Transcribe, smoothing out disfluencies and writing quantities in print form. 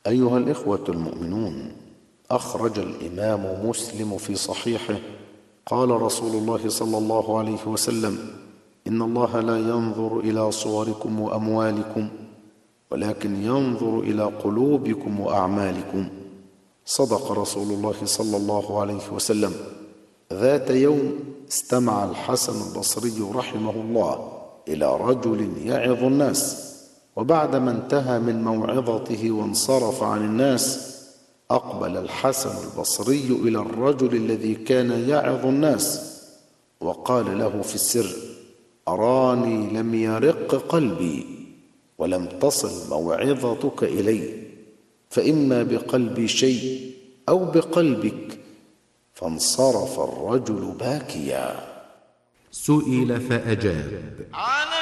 أيها الإخوة المؤمنون، أخرج الإمام مسلم في صحيحه قال رسول الله صلى الله عليه وسلم: إن الله لا ينظر إلى صوركم وأموالكم ولكن ينظر إلى قلوبكم وأعمالكم. صدق رسول الله صلى الله عليه وسلم. ذات يوم استمع الحسن البصري رحمه الله إلى رجل يعظ الناس، وبعدما انتهى من موعظته وانصرف عن الناس أقبل الحسن البصري إلى الرجل الذي كان يعظ الناس وقال له في السر: أراني لم يرق قلبي ولم تصل موعظتك إلي، فإما بقلبي شيء أو بقلبك. فانصرف الرجل باكيا. سئل فأجاب: